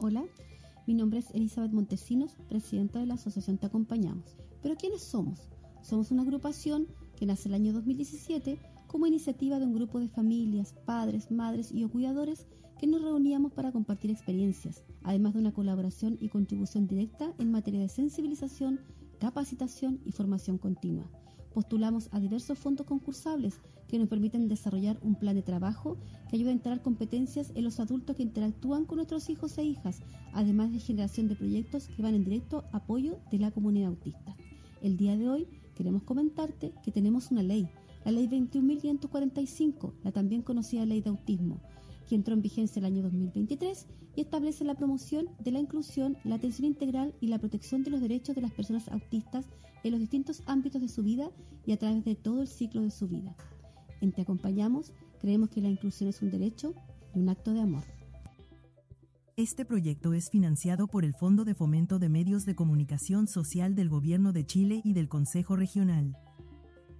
Hola, mi nombre es Elizabeth Montesinos, presidenta de la Asociación Te Acompañamos. ¿Pero quiénes somos? Somos una agrupación que nace el año 2017 como iniciativa de un grupo de familias, padres, madres y o cuidadores que nos reuníamos para compartir experiencias, además de una colaboración y contribución directa en materia de sensibilización, capacitación y formación continua. Postulamos a diversos fondos concursables que nos permiten desarrollar un plan de trabajo que ayude a integrar competencias en los adultos que interactúan con nuestros hijos e hijas, además de generación de proyectos que van en directo apoyo de la comunidad autista. El día de hoy queremos comentarte que tenemos una ley, la Ley 21.545, la también conocida Ley de Autismo, que entró en vigencia el año 2023 y establece la promoción de la inclusión, la atención integral y la protección de los derechos de las personas autistas en los distintos ámbitos de su vida y a través de todo el ciclo de su vida. En Te Acompañamos, creemos que la inclusión es un derecho y un acto de amor. Este proyecto es financiado por el Fondo de Fomento de Medios de Comunicación Social del Gobierno de Chile y del Consejo Regional.